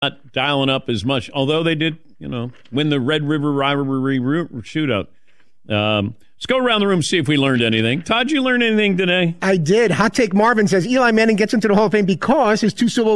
not dialing up as much, although they did, win the Red River Rivalry shootout. Let's go around the room, see if we learned anything. Todd, you learn anything today? I did. Hot Take Marvin says Eli Manning gets into the Hall of Fame because his 2 Super